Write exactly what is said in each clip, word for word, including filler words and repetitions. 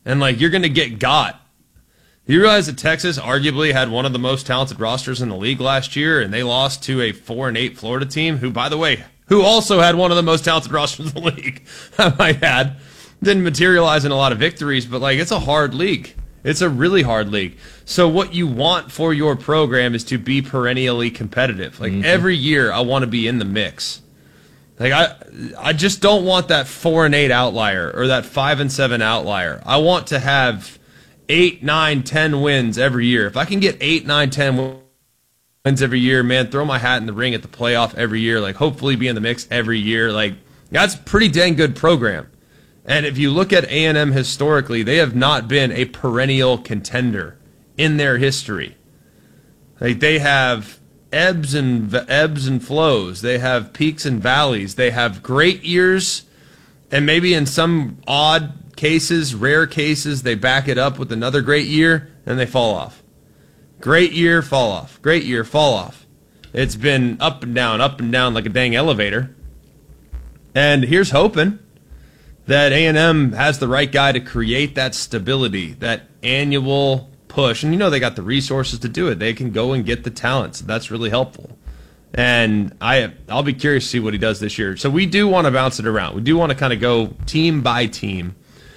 And, like, you're going to get got. You realize that Texas arguably had one of the most talented rosters in the league last year, and they lost to a four and eight Florida team, who, by the way, who also had one of the most talented rosters in the league, I might add. Didn't materialize in a lot of victories, but, like, it's a hard league. It's a really hard league. So what you want for your program is to be perennially competitive. Like, mm-hmm. every year I want to be in the mix. Like, I I just don't want that four and eight outlier or that five and seven outlier. I want to have eight, nine, ten wins every year. If I can get eight, nine, ten wins every year, man, throw my hat in the ring at the playoff every year. Like, hopefully be in the mix every year. Like, that's a pretty dang good program. And if you look at A and M historically, they have not been a perennial contender in their history. Like, they have ebbs and ebbs and flows. They have peaks and valleys. They have great years, and maybe in some odd cases, rare cases, they back it up with another great year, and they fall off. Great year, fall off. Great year, fall off. It's been up and down, up and down like a dang elevator. And here's hoping that A and M has the right guy to create that stability, that annual push. And you know they got the resources to do it. They can go and get the talent, so that's really helpful. And I, I'll be curious to see what he does this year. So we do want to bounce it around. We do want to kind of go team by team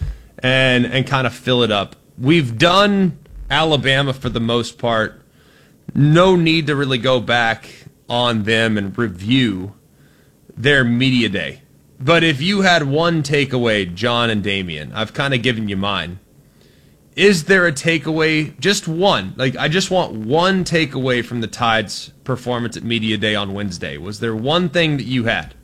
and and kind of fill it up. We've done Alabama for the most part. No need to really go back on them and review their media day. But if you had one takeaway, John and Damian, I've kind of given you mine. Is there a takeaway? Just one. Like, I just want one takeaway from the Tide's performance at Media Day on Wednesday. Was there one thing that you had?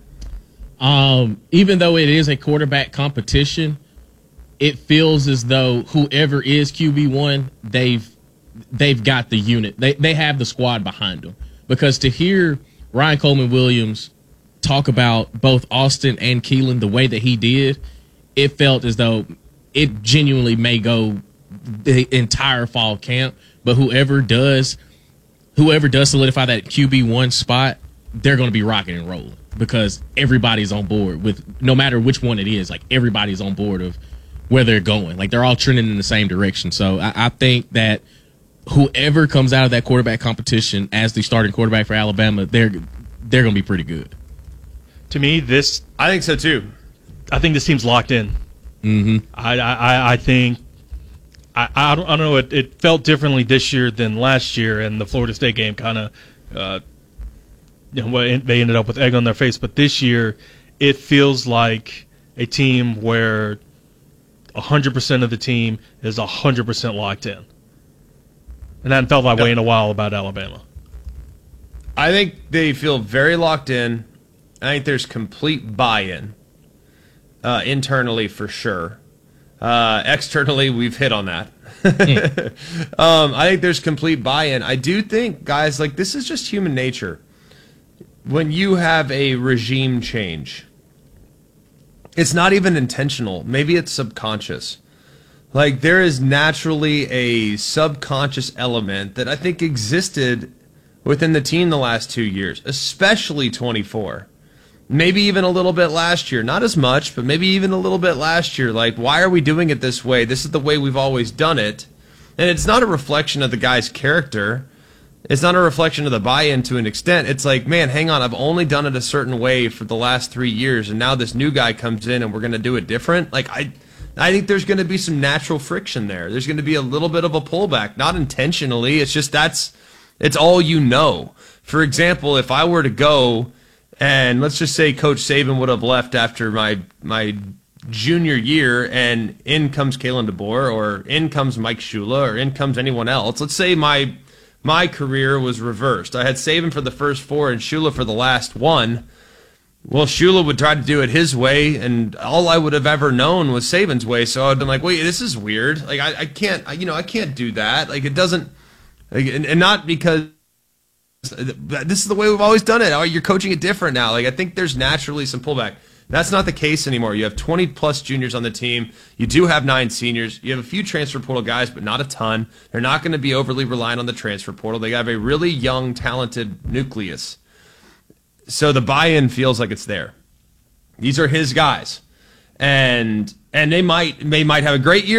Um, even though it is a quarterback competition, it feels as though whoever is Q B one, they've they've got the unit. They they have the squad behind them. Because to hear Ryan Coleman Williams talk about both Austin and Keelan the way that he did, it felt as though it genuinely may go the entire fall camp. But whoever does, whoever does solidify that Q B one spot, they're going to be rocking and rolling because everybody's on board with, no matter which one it is, like everybody's on board of where they're going. Like they're all trending in the same direction. So I, I think that whoever comes out of that quarterback competition as the starting quarterback for Alabama, they're they're going to be pretty good. To me, this I think so too. I think this team's locked in. Mm-hmm. I, I I think I I don't, I don't know. It, it felt differently this year than last year, and the Florida State game kind of uh, you know, they ended up with egg on their face. But this year, it feels like a team where a hundred percent of the team is a hundred percent locked in, and that hadn't felt that way in a while about Alabama. I think they feel very locked in. I think there's complete buy-in uh, internally for sure. Uh, externally, we've hit on that. um, I think there's complete buy-in. I do think, guys, like this is just human nature. When you have a regime change, it's not even intentional. Maybe it's subconscious. Like there is naturally a subconscious element that I think existed within the team the last two years, especially twenty-four. Maybe even a little bit last year. Not as much, but maybe even a little bit last year. Like, why are we doing it this way? This is the way we've always done it. And it's not a reflection of the guy's character. It's not a reflection of the buy-in to an extent. It's like, man, hang on, I've only done it a certain way for the last three years, and now this new guy comes in and we're going to do it different. Like, I I think there's going to be some natural friction there. There's going to be a little bit of a pullback. Not intentionally. It's just that's, it's all you know. For example, if I were to go... And let's just say Coach Saban would have left after my my junior year, and in comes Kalen DeBoer, or in comes Mike Shula, or in comes anyone else. Let's say my my career was reversed. I had Saban for the first four and Shula for the last one. Well, Shula would try to do it his way, and all I would have ever known was Saban's way. So I'd been like, wait, this is weird. Like I, I can't, you know, I can't do that. Like it doesn't, like, and, and not because. This is the way we've always done it. Oh, you're coaching it different now. Like I think there's naturally some pullback. That's not the case anymore. You have twenty plus juniors on the team. You do have nine seniors. You have a few transfer portal guys, but not a ton. They're not going to be overly reliant on the transfer portal. They have a really young, talented nucleus. So the buy-in feels like it's there. These are his guys, and and they might they might have a great year.